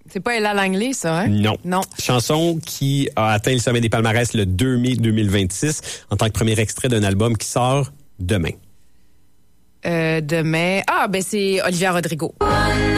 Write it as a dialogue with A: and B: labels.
A: C'est pas Ella Langley, ça, hein?
B: Non. Chanson qui a atteint le sommet des palmarès le 2 mai 2026 en tant que premier extrait d'un album qui sort demain.
A: Demain. Ah, ben c'est Olivia Rodrigo.